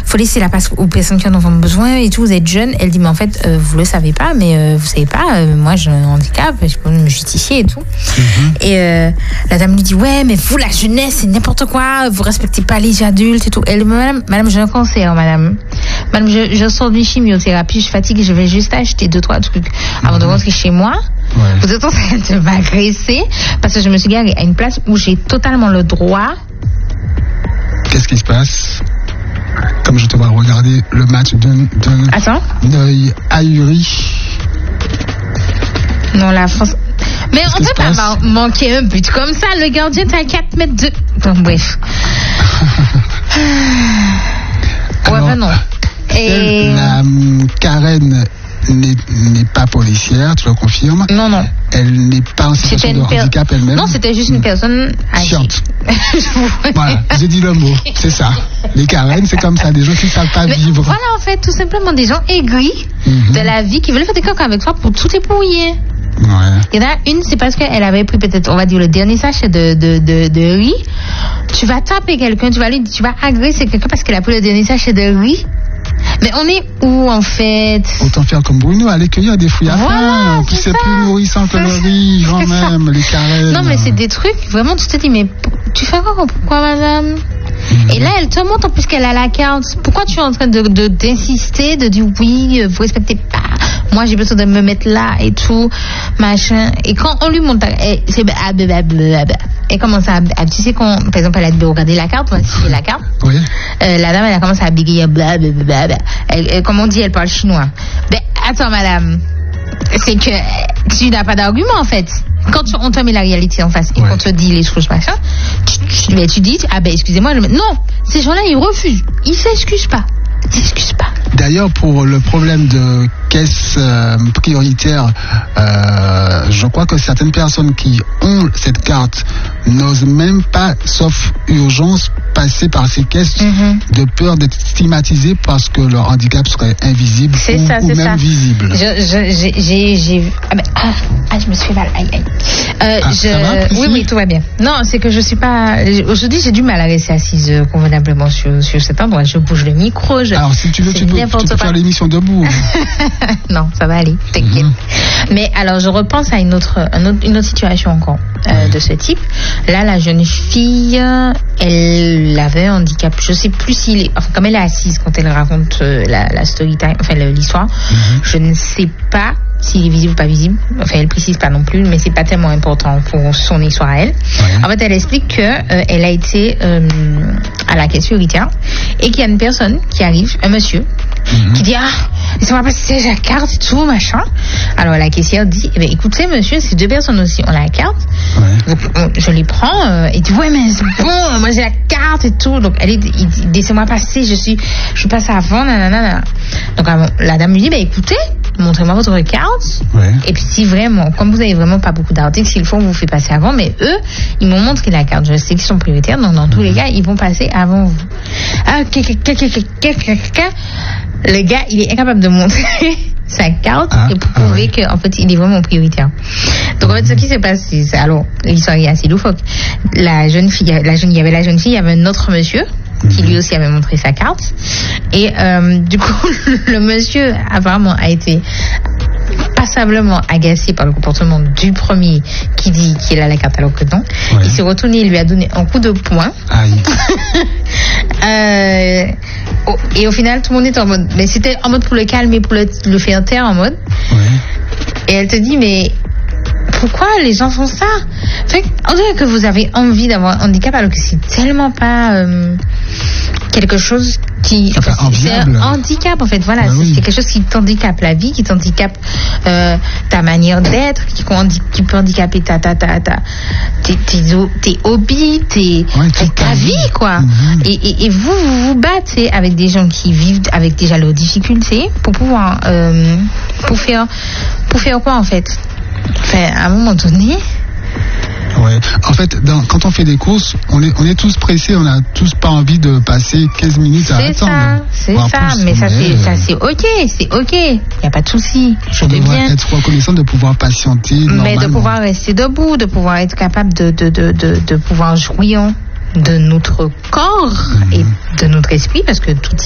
faut laisser la place aux personnes qui en ont besoin et tout. Vous êtes jeune. Elle dit, mais en fait, vous le savez pas, mais vous savez pas, moi j'ai un handicap, je peux me justifier et tout. Et la dame lui dit, ouais, mais vous, la jeunesse, c'est n'importe quoi, vous respectez pas les adultes et tout. Elle dit, madame, j'ai un cancer, madame. Madame, je sors d'une chimiothérapie, je suis fatiguée, je vais juste acheter 2-3 trucs avant de rentrer chez moi. Ouais. Vous êtes en train de m'agresser parce que je me suis garée à une place où j'ai totalement le droit. Qu'est-ce qui se passe? Comme je te vois regarder le match d'un œil ahuri. Non, la France. Mais on peut pas manquer un but comme ça. Le gardien est à 4 mètres de. Bon, bref. Alors, ouais, non. Et la Karen n'est pas policière, tu le confirmes? Non. Elle n'est pas en situation de handicap elle-même? Non, c'était juste une personne chiante. Voilà, j'ai dit le mot, c'est ça. Les Karen, c'est comme ça, des gens qui ne savent pas vivre. Voilà, en fait, tout simplement des gens aigris de la vie qui veulent faire des coques avec toi pour tout épouiller. Ouais. Il y en a une, c'est parce qu'elle avait pris peut-être, on va dire, le dernier sachet de riz. Tu vas taper quelqu'un, tu vas agresser quelqu'un parce qu'elle a pris le dernier sachet de riz. Mais on est où en fait? Autant faire comme Bruno, aller cueillir des fruits à faim. Puis c'est plus nourrissant que le riz, quand même, les carènes. Non, mais c'est des trucs, vraiment, tu te dis, mais tu fais quoi? Pourquoi, madame? Et là, elle te montre en plus qu'elle a la carte. Pourquoi tu es en train d'insister, de dire oui, vous respectez pas? Moi, j'ai besoin de me mettre là et tout, machin. Et quand on lui montre, c'est elle commence à tu sais, quand, par exemple, elle a dit, regardez la carte, on va citer la carte. Oui. La dame, elle a commencé à bégayer, blablabla. Comme on dit, elle parle chinois. Ben, attends, madame. C'est que tu n'as pas d'argument, en fait. Quand on te met la réalité en face et qu'on te dit les choses, machin, tu dis, excusez-moi, non, ces gens-là, ils refusent. Ils s'excusent pas. D'ailleurs, pour le problème de caisse prioritaire, je crois que certaines personnes qui ont cette carte n'osent même pas, sauf urgence, passer par ces caisses de peur d'être stigmatisées parce que leur handicap serait invisible ou même visible. J'ai je me suis mal. Ça va, oui, tout va bien. Non, c'est que je suis pas. Aujourd'hui, j'ai du mal à rester assise convenablement sur cet endroit. Je bouge le micro. Alors, si tu veux, tu peux faire l'émission debout. Non, ça va aller, t'inquiète. Mais alors, je repense à une autre situation encore de ce type. Là, la jeune fille, elle avait un handicap. Je sais plus s'il est. Enfin, comme elle est assise quand elle raconte la story time, enfin l'histoire, je ne sais pas s'il est visible ou pas visible. Enfin, elle précise pas non plus, mais c'est pas tellement important pour son histoire à elle. Ouais. En fait, elle explique que elle a été à la caisse prioritaire et qu'il y a une personne qui arrive, un monsieur, qui dit laissez-moi passer la carte et tout machin. Alors la caissière dit écoutez monsieur, ces deux personnes aussi ont la carte. Donc je les prends et dit ouais mais c'est bon, moi j'ai la carte et tout. Donc il dit laissez-moi passer, je passe avant nanana. Donc la dame lui dit écoutez, montrez-moi votre carte. Et puis si vraiment, comme vous avez vraiment pas beaucoup d'articles, s'il faut on vous fait passer avant, mais eux ils m'ont montré la carte, je sais qu'ils sont prioritaires, donc dans tous les cas ils vont passer avant vous. Le gars il est incapable de montrer sa carte et pour prouver qu'en fait il est vraiment prioritaire. Donc en fait ce qui s'est passé, alors l'histoire est assez loufoque. Il y avait la jeune fille, il y avait un autre monsieur qui lui aussi avait montré sa carte et du coup le monsieur apparemment a été passablement agacé par le comportement du premier qui dit qu'il a la carte alors que non. Il s'est retourné, il lui a donné un coup de poing. Et au final tout le monde était en mode, mais c'était en mode pour le calmer, pour le faire taire en mode. Et elle te dit mais pourquoi les gens font ça? Fait on dirait que vous avez envie d'avoir un handicap alors que c'est tellement pas quelque chose qui c'est un handicap en fait, voilà, c'est quelque chose qui t'handicape la vie, qui t'handicape ta manière d'être, qui peut handicaper tes hobbies, ta vie quoi. Et vous battez avec des gens qui vivent avec déjà leurs difficultés pour pouvoir pour faire quoi en fait? Enfin, à un moment donné. Ouais. En fait, quand on fait des courses, on est tous pressés, on n'a tous pas envie de passer 15 minutes à attendre. C'est ça, mais ça c'est ok, il n'y a pas de souci. Je devrais être reconnaissant de pouvoir patienter. Mais de pouvoir rester debout, de pouvoir être capable de pouvoir jouir de notre corps et de notre esprit, parce que tout